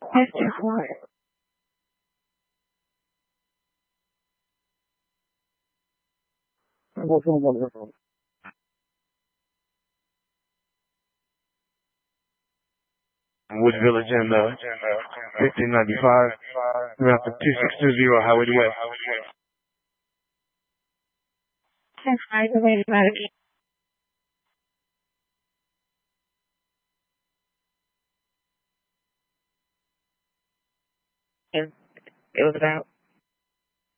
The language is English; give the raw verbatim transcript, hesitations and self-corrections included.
That's too quiet. What's going on? Wood Village and uh, fifteen ninety-five, around two six two zero Highway West. Thanks, Mike. Wait a minute. It was about